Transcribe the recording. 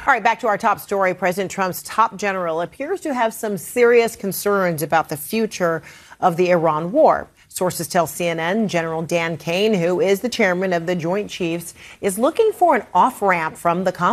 All right, back to our top story. President Trump's top general appears to have some serious concerns about the future of the Iran war. Sources tell CNN General Dan Kane, who is the chairman of the Joint Chiefs, is looking for an off-ramp from the conflict.